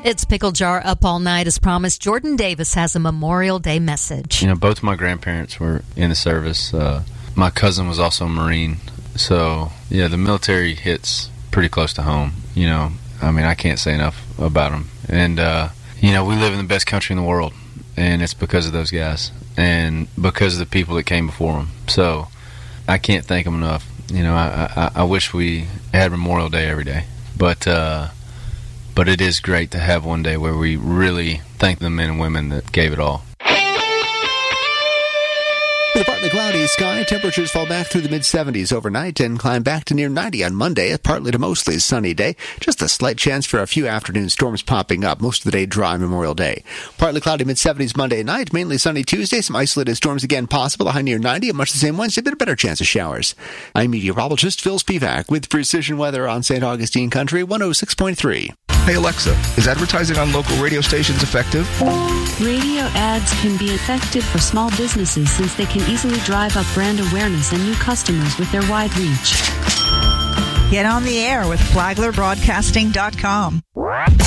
It's Pickle Jar Up All Night. As promised, Jordan Davis has a Memorial Day message. You know, both my grandparents were in the service. My cousin was also a Marine. So, yeah, the military hits pretty close to home. You know, I mean, I can't say enough about them. And, you know, we live in the best country in the world, and it's because of those guys and because of the people that came before them. So I can't thank them enough. You know, I wish we had Memorial Day every day. But it is great to have one day where we really thank the men and women that gave it all. With a partly cloudy sky, temperatures fall back through the mid-70s overnight and climb back to near 90 on Monday, a partly to mostly sunny day. Just a slight chance for a few afternoon storms popping up. Most of the day dry Memorial Day. Partly cloudy mid-70s Monday night, mainly sunny Tuesday. Some isolated storms again possible, a high near 90, and much the same Wednesday, but a better chance of showers. I'm meteorologist Phil Spivak with Precision Weather on St. Augustine Country 106.3. Hey Alexa, is advertising on local radio stations effective? Radio ads can be effective for small businesses since they can easily drive up brand awareness and new customers with their wide reach. Get on the air with FlaglerBroadcasting.com.